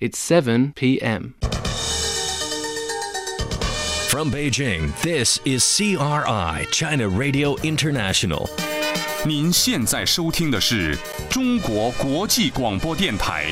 It's 7 p.m. From Beijing, this is CRI, China Radio International. 您现在收听的是中国国际广播电台。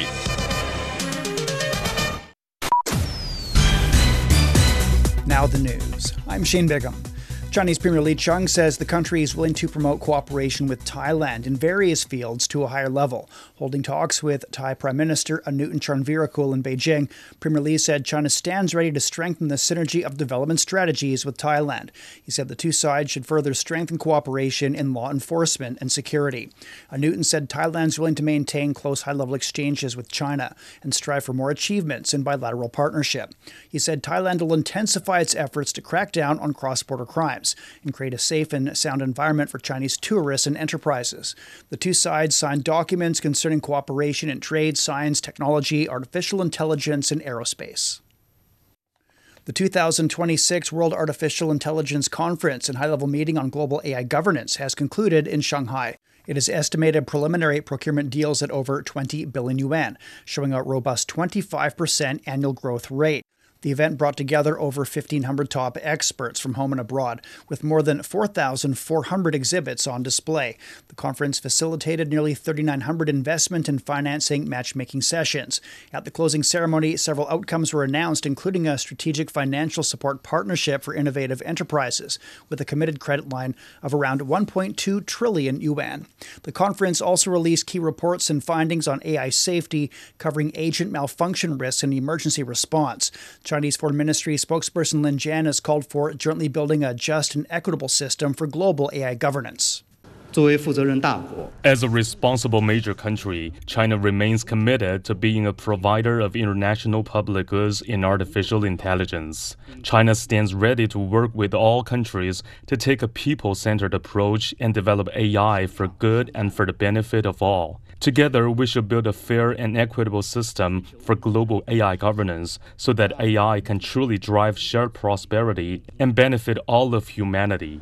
Now the news. I'm Shane Bigham. Chinese Premier Li Qiang says the country is willing to promote cooperation with Thailand in various fields to a higher level. Holding talks with Thai Prime Minister Anutin Charnvirakul in Beijing, Premier Li said China stands ready to strengthen the synergy of development strategies with Thailand. He said the two sides should further strengthen cooperation in law enforcement and security. Anutin said Thailand is willing to maintain close high-level exchanges with China and strive for more achievements in bilateral partnership. He said Thailand will intensify its efforts to crack down on cross-border crimes and create a safe and sound environment for Chinese tourists and enterprises. The two sides signed documents concerning cooperation in trade, science, technology, artificial intelligence, and aerospace. The 2026 World Artificial Intelligence Conference and high-level meeting on global AI governance has concluded in Shanghai. It has estimated preliminary procurement deals at over 20 billion yuan, showing a robust 25% annual growth rate. The event brought together over 1,500 top experts from home and abroad, with more than 4,400 exhibits on display. The conference facilitated nearly 3,900 investment and financing matchmaking sessions. At the closing ceremony, several outcomes were announced, including a strategic financial support partnership for innovative enterprises, with a committed credit line of around 1.2 trillion yuan. The conference also released key reports and findings on AI safety, covering agent malfunction risks and emergency response. Chinese Foreign Ministry spokesperson Lin Jian has called for jointly building a just and equitable system for global AI governance. As a responsible major country, China remains committed to being a provider of international public goods in artificial intelligence. China stands ready to work with all countries to take a people-centered approach and develop AI for good and for the benefit of all. Together, we should build a fair and equitable system for global AI governance so that AI can truly drive shared prosperity and benefit all of humanity.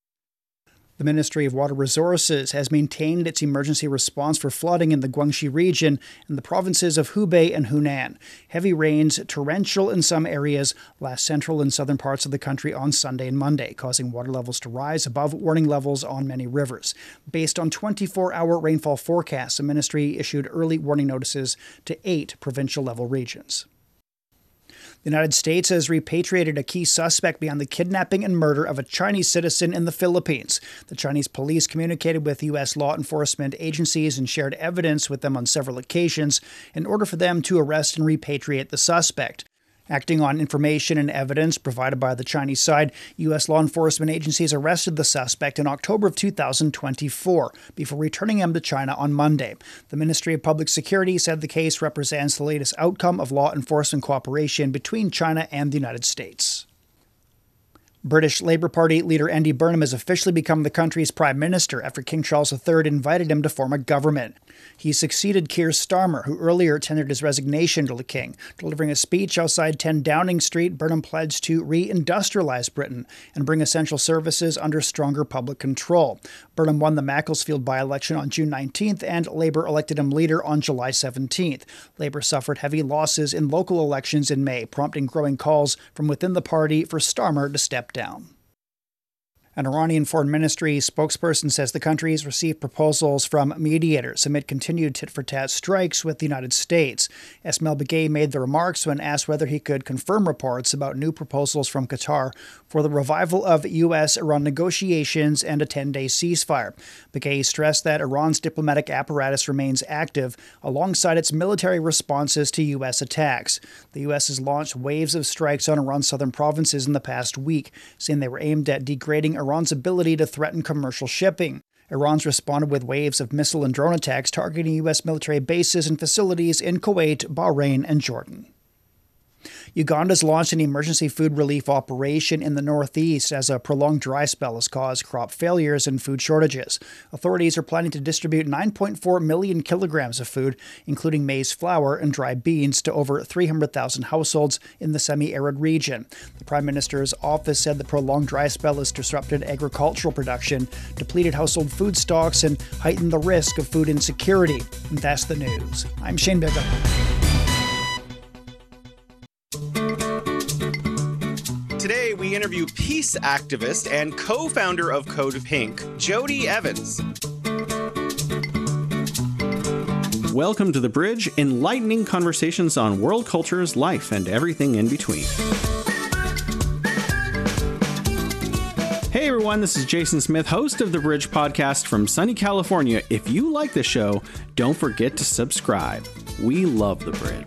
The Ministry of Water Resources has maintained its emergency response for flooding in the Guangxi region and the provinces of Hubei and Hunan. Heavy rains, torrential in some areas, last central and southern parts of the country on Sunday and Monday, causing water levels to rise above warning levels on many rivers. Based on 24-hour rainfall forecasts, the ministry issued early warning notices to 8 provincial-level regions. The United States has repatriated a key suspect behind the kidnapping and murder of a Chinese citizen in the Philippines. The Chinese police communicated with U.S. law enforcement agencies and shared evidence with them on several occasions in order for them to arrest and repatriate the suspect. Acting on information and evidence provided by the Chinese side, U.S. law enforcement agencies arrested the suspect in October of 2024 before returning him to China on Monday. The Ministry of Public Security said the case represents the latest outcome of law enforcement cooperation between China and the United States. British Labour Party leader Andy Burnham has officially become the country's Prime Minister after King Charles III invited him to form a government. He succeeded Keir Starmer, who earlier tendered his resignation to the King. Delivering a speech outside 10 Downing Street, Burnham pledged to re-industrialise Britain and bring essential services under stronger public control. Burnham won the Macclesfield by-election on June 19th, and Labour elected him leader on July 17th. Labour suffered heavy losses in local elections in May, prompting growing calls from within the party for Starmer to step down. An Iranian foreign ministry spokesperson says the country has received proposals from mediators amid continued tit-for-tat strikes with the United States. Esmail Begay made the remarks when asked whether he could confirm reports about new proposals from Qatar for the revival of U.S.-Iran negotiations and a 10-day ceasefire. Begay stressed that Iran's diplomatic apparatus remains active alongside its military responses to U.S. attacks. The U.S. has launched waves of strikes on Iran's southern provinces in the past week, saying they were aimed at degrading Iran's ability to threaten commercial shipping. Iran's responded with waves of missile and drone attacks targeting U.S. military bases and facilities in Kuwait, Bahrain, and Jordan. Uganda's launched an emergency food relief operation in the northeast as a prolonged dry spell has caused crop failures and food shortages. Authorities are planning to distribute 9.4 million kilograms of food, including maize flour and dry beans, to over 300,000 households in the semi-arid region. The Prime Minister's office said the prolonged dry spell has disrupted agricultural production, depleted household food stocks, and heightened the risk of food insecurity. And that's the news. I'm Shane Bigham. we interview peace activist and co-founder of Code Pink, Jody Evans. Welcome to The Bridge, enlightening conversations on world cultures, life, and everything in between. Hey everyone, this is Jason Smith, host of The Bridge podcast from sunny California. If you like the show, don't forget to subscribe. We love The Bridge.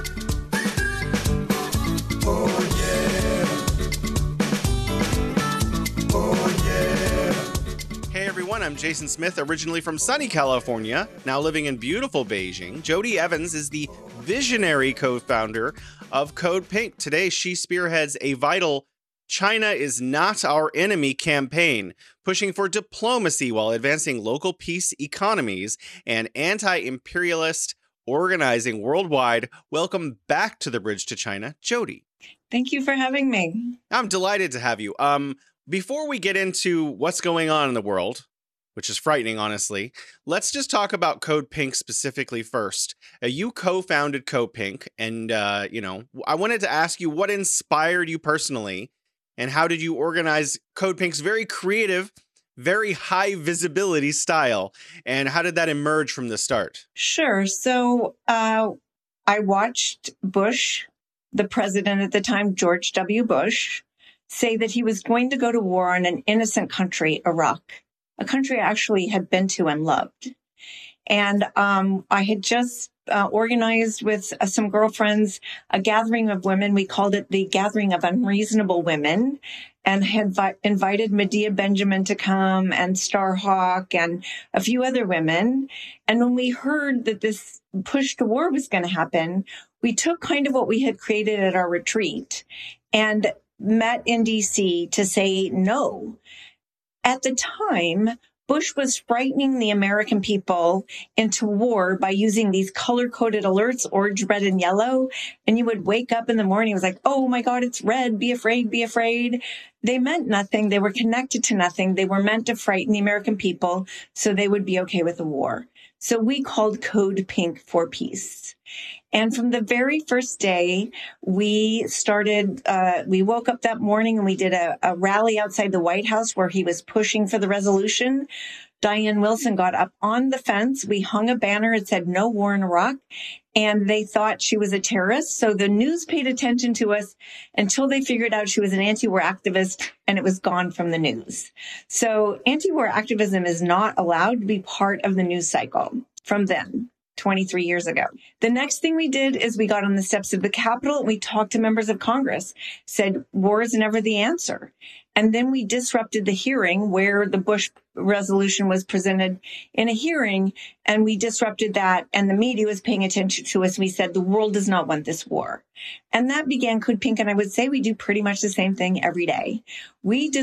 I'm Jason Smith, originally from sunny California, now living in beautiful Beijing. Jody Evans is the visionary co-founder of Code Pink. Today, she spearheads a vital China is not our enemy campaign, pushing for diplomacy while advancing local peace economies and anti-imperialist organizing worldwide. Welcome back to The Bridge to China, Jody. Thank you for having me. I'm delighted to have you. Before we get into what's going on in the world, which is frightening, honestly, let's just talk about Code Pink specifically first. You co-founded Code Pink, and, I wanted to ask you what inspired you personally, and how did you organize Code Pink's very creative, very high visibility style, and how did that emerge from the start? Sure. So I watched Bush, the president at the time, George W. Bush, say that he was going to go to war on an innocent country, Iraq. A country I actually had been to and loved. And I had just organized with some girlfriends a gathering of women. We called it the Gathering of Unreasonable Women, and had invited Medea Benjamin to come and Starhawk and a few other women. And when we heard that this push to war was going to happen, we took kind of what we had created at our retreat and met in DC to say no. At the time, Bush was frightening the American people into war by using these color-coded alerts, orange, red, and yellow. And you would wake up in the morning, it was like, oh my God, it's red, be afraid, be afraid. They meant nothing. They were connected to nothing. They were meant to frighten the American people so they would be okay with the war. So we called Code Pink for peace. And from the very first day, we woke up that morning and we did a rally outside the White House where he was pushing for the resolution. Diane Wilson got up on the fence. We hung a banner. It said no war in Iraq. And they thought she was a terrorist. So the news paid attention to us until they figured out she was an anti-war activist, and it was gone from the news. So anti-war activism is not allowed to be part of the news cycle from then. 23 years ago. The next thing we did is we got on the steps of the Capitol and we talked to members of Congress, said war is never the answer. And then we disrupted the hearing where the Bush resolution was presented in a hearing, and we disrupted that, and the media was paying attention to us. We said the world does not want this war. And that began Code Pink, and I would say we do pretty much the same thing every day. We